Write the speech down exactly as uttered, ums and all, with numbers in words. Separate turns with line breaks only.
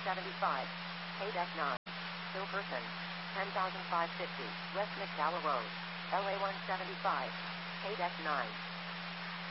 seventy-five, K-Deck nine. Hill Person, ten thousand five hundred fifty, West McDowell Road, L A one seventy-five, K-Deck nine.